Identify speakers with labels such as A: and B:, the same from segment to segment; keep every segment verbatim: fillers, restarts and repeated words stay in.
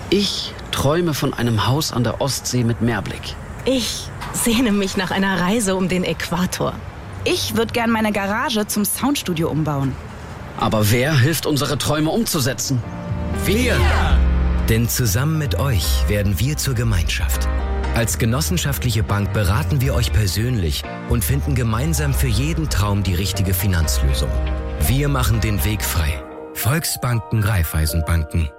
A: Ich träume von einem Haus an der Ostsee mit Meerblick.
B: Ich sehne mich nach einer Reise um den Äquator.
C: Ich würde gern meine Garage zum Soundstudio umbauen.
A: Aber wer hilft, unsere Träume umzusetzen? Wir!
D: Denn zusammen mit euch werden wir zur Gemeinschaft. Als genossenschaftliche Bank beraten wir euch persönlich und finden gemeinsam für jeden Traum die richtige Finanzlösung. Wir machen den Weg frei. Volksbanken, Raiffeisenbanken.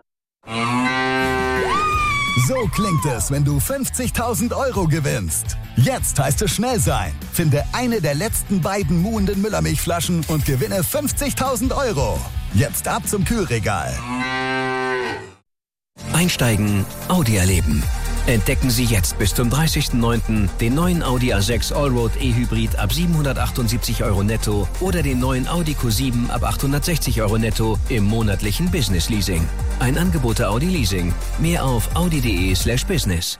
E: So klingt es, wenn du fünfzigtausend Euro gewinnst. Jetzt heißt es schnell sein. Finde eine der letzten beiden muhenden Müllermilchflaschen und gewinne fünfzigtausend Euro. Jetzt ab zum Kühlregal.
D: Einsteigen, Audi erleben. Entdecken Sie jetzt bis zum dreißigsten neunten den neuen Audi A sechs Allroad E-Hybrid ab siebenhundertachtundsiebzig Euro netto oder den neuen Audi Q sieben ab achthundertsechzig Euro netto im monatlichen Business Leasing. Ein Angebot der Audi Leasing. Mehr auf audi.de slash business.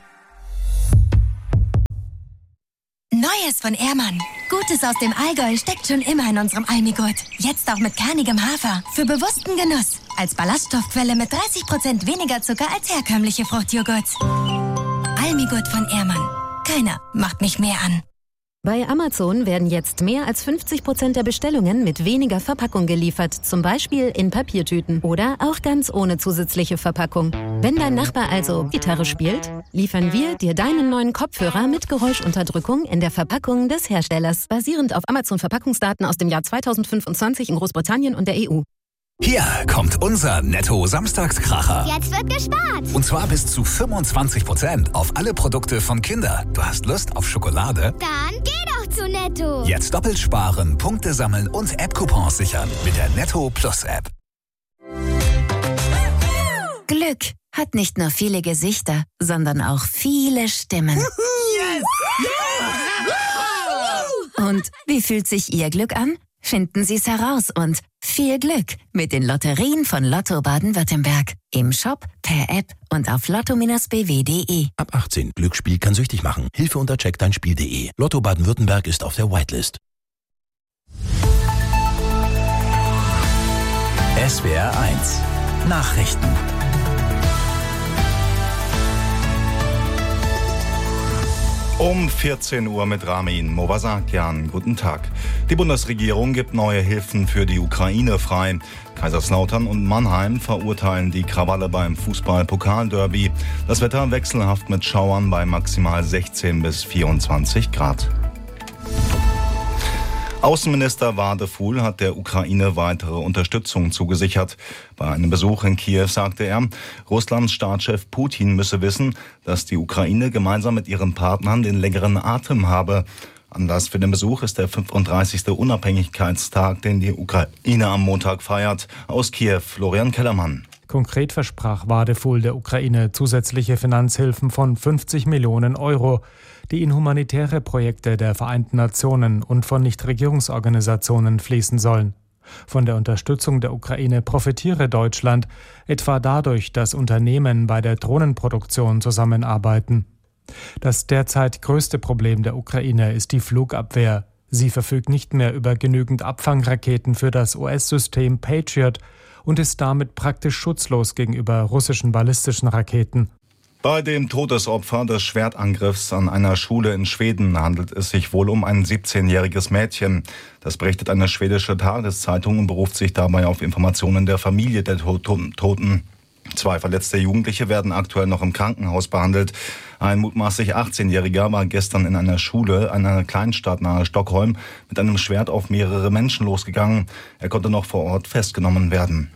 F: Neues von Ehrmann. Gutes aus dem Allgäu steckt schon immer in unserem Almigurt. Jetzt auch mit kernigem Hafer. Für bewussten Genuss. Als Ballaststoffquelle mit dreißig Prozent weniger Zucker als herkömmliche Fruchtjoghurts. Almigurt von Ehrmann. Keiner macht mich mehr an.
G: Bei Amazon werden jetzt mehr als fünfzig Prozent der Bestellungen mit weniger Verpackung geliefert, zum Beispiel in Papiertüten oder auch ganz ohne zusätzliche Verpackung. Wenn dein Nachbar also Gitarre spielt, liefern wir dir deinen neuen Kopfhörer mit Geräuschunterdrückung in der Verpackung des Herstellers, basierend auf Amazon-Verpackungsdaten aus dem Jahr zweitausendfünfundzwanzig in Großbritannien und der E U.
H: Hier kommt unser Netto-Samstagskracher.
I: Jetzt wird gespart.
H: Und zwar bis zu fünfundzwanzig Prozent auf alle Produkte von Kinder. Du hast Lust auf Schokolade?
I: Dann geh doch zu Netto.
H: Jetzt doppelt sparen, Punkte sammeln und App-Coupons sichern mit der Netto Plus App.
F: Glück hat nicht nur viele Gesichter, sondern auch viele Stimmen.
I: Yes!
F: Yeah! Und wie fühlt sich Ihr Glück an? Finden Sie es heraus und viel Glück mit den Lotterien von Lotto Baden-Württemberg. Im Shop, per App und auf lotto Bindestrich b w punkt d e.
J: Ab achtzehn. Glücksspiel kann süchtig machen. Hilfe unter check dein Spiel punkt de. Lotto Baden-Württemberg ist auf der Whitelist.
H: S W R eins Nachrichten.
K: Um vierzehn Uhr mit Ramin Movasakian. Guten Tag. Die Bundesregierung gibt neue Hilfen für die Ukraine frei. Kaiserslautern und Mannheim verurteilen die Krawalle beim Fußball-Pokalderby. Das Wetter wechselhaft mit Schauern bei maximal sechzehn bis vierundzwanzig Grad. Außenminister Wadefuhl hat der Ukraine weitere Unterstützung zugesichert. Bei einem Besuch in Kiew sagte er, Russlands Staatschef Putin müsse wissen, dass die Ukraine gemeinsam mit ihren Partnern den längeren Atem habe. Anlass für den Besuch ist der fünfunddreißigste Unabhängigkeitstag, den die Ukraine am Montag feiert. Aus Kiew, Florian Kellermann.
L: Konkret versprach Wadefuhl der Ukraine zusätzliche Finanzhilfen von fünfzig Millionen Euro, die in humanitäre Projekte der Vereinten Nationen und von Nichtregierungsorganisationen fließen sollen. Von der Unterstützung der Ukraine profitiere Deutschland, etwa dadurch, dass Unternehmen bei der Drohnenproduktion zusammenarbeiten. Das derzeit größte Problem der Ukraine ist die Flugabwehr. Sie verfügt nicht mehr über genügend Abfangraketen für das U S-System Patriot und ist damit praktisch schutzlos gegenüber russischen ballistischen Raketen.
K: Bei dem Todesopfer des Schwertangriffs an einer Schule in Schweden handelt es sich wohl um ein siebzehnjähriges Mädchen. Das berichtet eine schwedische Tageszeitung und beruft sich dabei auf Informationen der Familie der Toten. Zwei verletzte Jugendliche werden aktuell noch im Krankenhaus behandelt. Ein mutmaßlich achtzehnjähriger war gestern in einer Schule einer Kleinstadt nahe Stockholm mit einem Schwert auf mehrere Menschen losgegangen. Er konnte noch vor Ort festgenommen werden.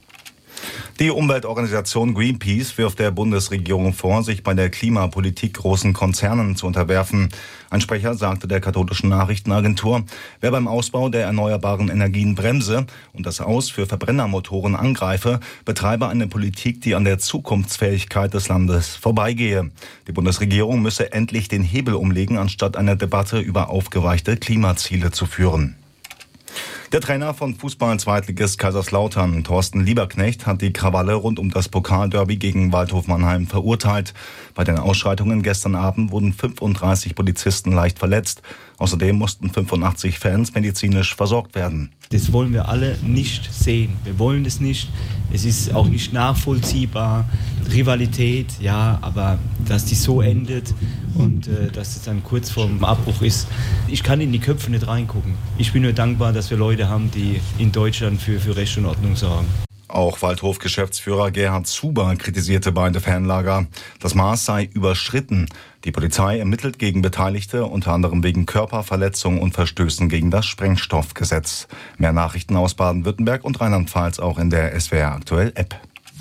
K: Die Umweltorganisation Greenpeace wirft der Bundesregierung vor, sich bei der Klimapolitik großen Konzernen zu unterwerfen. Ein Sprecher sagte der katholischen Nachrichtenagentur, wer beim Ausbau der erneuerbaren Energien bremse und das Aus für Verbrennermotoren angreife, betreibe eine Politik, die an der Zukunftsfähigkeit des Landes vorbeigehe. Die Bundesregierung müsse endlich den Hebel umlegen, anstatt eine Debatte über aufgeweichte Klimaziele zu führen. Der Trainer von Fußball-Zweitligist Kaiserslautern, Thorsten Lieberknecht, hat die Krawalle rund um das Pokalderby gegen Waldhof Mannheim verurteilt. Bei den Ausschreitungen gestern Abend wurden fünfunddreißig Polizisten leicht verletzt. Außerdem mussten fünfundachtzig Fans medizinisch versorgt werden.
M: Das wollen wir alle nicht sehen. Wir wollen das nicht. Es ist auch nicht nachvollziehbar. Rivalität, ja, aber dass die so endet und äh, dass es dann kurz vorm Abbruch ist. Ich kann in die Köpfe nicht reingucken. Ich bin nur dankbar, dass wir Leute haben, die in Deutschland für, für Recht und Ordnung sorgen.
K: Auch Waldhof-Geschäftsführer Gerhard Zuber kritisierte beide Fanlager. Das Maß sei überschritten. Die Polizei ermittelt gegen Beteiligte, unter anderem wegen Körperverletzung und Verstößen gegen das Sprengstoffgesetz. Mehr Nachrichten aus Baden-Württemberg und Rheinland-Pfalz auch in der S W R Aktuell App.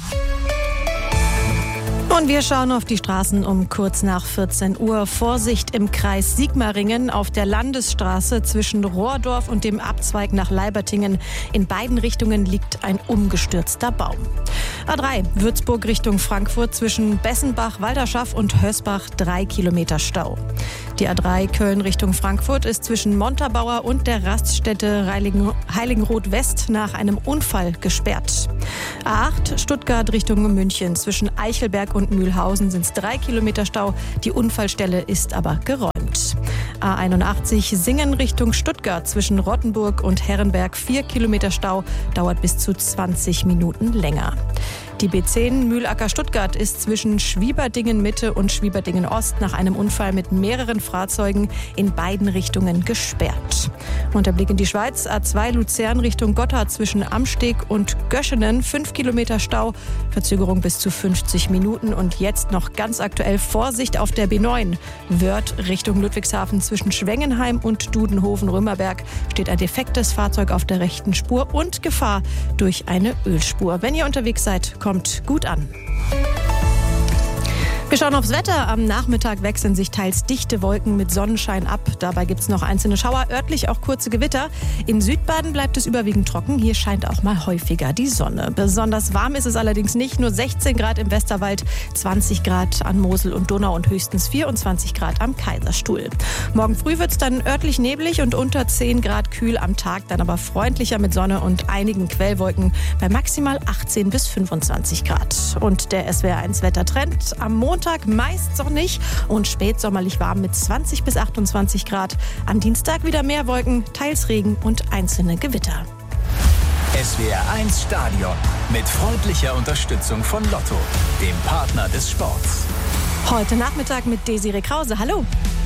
N: Und wir schauen auf die Straßen um kurz nach vierzehn Uhr. Vorsicht im Kreis Sigmaringen auf der Landesstraße zwischen Rohrdorf und dem Abzweig nach Leibertingen. In beiden Richtungen liegt ein umgestürzter Baum. A drei, Würzburg Richtung Frankfurt zwischen Bessenbach, Walderschaff und Hösbach drei Kilometer Stau. Die A drei Köln Richtung Frankfurt ist zwischen Montabaur und der Raststätte Heiligen, Heiligenroth West nach einem Unfall gesperrt. A acht Stuttgart Richtung München zwischen Eichelberg und Mühlhausen sind es drei Kilometer Stau. Die Unfallstelle ist aber geräumt. A einundachtzig Singen Richtung Stuttgart zwischen Rottenburg und Herrenberg vier Kilometer Stau, dauert bis zu zwanzig Minuten länger. Die B zehn Mühlacker Stuttgart ist zwischen Schwieberdingen Mitte und Schwieberdingen Ost nach einem Unfall mit mehreren Fahrzeugen in beiden Richtungen gesperrt. Und der Blick in die Schweiz, A zwei Luzern Richtung Gotthard zwischen Amsteg und Göschenen, fünf Kilometer Stau, Verzögerung bis zu fünfzig Minuten. Und jetzt noch ganz aktuell Vorsicht auf der B neun. Wörth Richtung Ludwigshafen zwischen Schwengenheim und Dudenhofen-Römerberg steht ein defektes Fahrzeug auf der rechten Spur und Gefahr durch eine Ölspur. Wenn ihr unterwegs seid, kommt gut an. Wir schauen aufs Wetter. Am Nachmittag wechseln sich teils dichte Wolken mit Sonnenschein ab. Dabei gibt es noch einzelne Schauer, örtlich auch kurze Gewitter. In Südbaden bleibt es überwiegend trocken. Hier scheint auch mal häufiger die Sonne. Besonders warm ist es allerdings nicht. Nur sechzehn Grad im Westerwald, zwanzig Grad an Mosel und Donau und höchstens vierundzwanzig Grad am Kaiserstuhl. Morgen früh wird es dann örtlich neblig und unter zehn Grad kühl am Tag. Dann aber freundlicher mit Sonne und einigen Quellwolken bei maximal achtzehn bis fünfundzwanzig Grad. Und der S W R eins Wettertrend am Montag meist sonnig und spätsommerlich warm mit zwanzig bis achtundzwanzig Grad. Am Dienstag wieder mehr Wolken, teils Regen und einzelne Gewitter.
H: S W R eins Stadion mit freundlicher Unterstützung von Lotto, dem Partner des Sports.
N: Heute Nachmittag mit Desiree Krause. Hallo.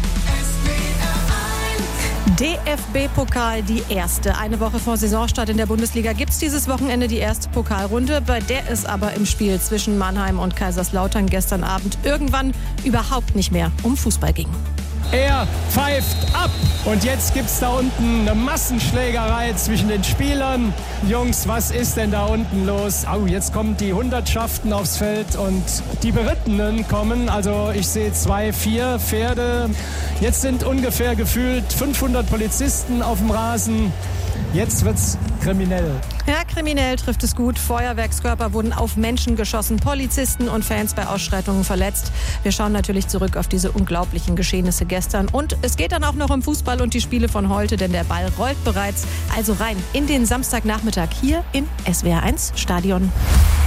N: D F B-Pokal, die erste. Eine Woche vor Saisonstart in der Bundesliga gibt es dieses Wochenende die erste Pokalrunde, bei der es aber im Spiel zwischen Mannheim und Kaiserslautern gestern Abend irgendwann überhaupt nicht mehr um Fußball ging.
O: Er pfeift ab und jetzt gibt's da unten eine Massenschlägerei zwischen den Spielern. Jungs, was ist denn da unten los? Au, jetzt kommen die Hundertschaften aufs Feld und die Berittenen kommen. Also ich sehe zwei, vier Pferde. Jetzt sind ungefähr gefühlt fünfhundert Polizisten auf dem Rasen. Jetzt wird's kriminell.
N: Ja, kriminell trifft es gut. Feuerwerkskörper wurden auf Menschen geschossen, Polizisten und Fans bei Ausschreitungen verletzt. Wir schauen natürlich zurück auf diese unglaublichen Geschehnisse gestern. Und es geht dann auch noch um Fußball und die Spiele von heute, denn der Ball rollt bereits. Also rein in den Samstagnachmittag hier in S W R eins Stadion.